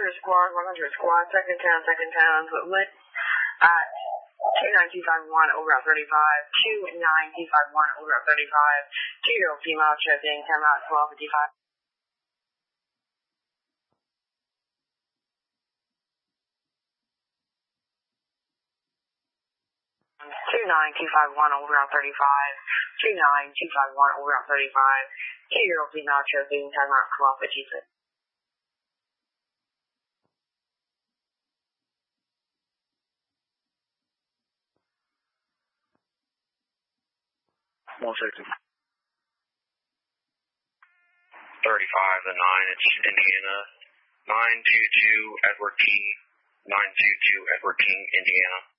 squad, second town, lit at 29251 over at 35, 29251 over at 35, 2-year-old female tripping, time out 12:55. 29251 over on 35, 29251 over on 35, 2-year-old female tripping, time out 12:56. 160. 35 to 9, it's Indiana. 922 Edward King, 922 Edward King, Indiana.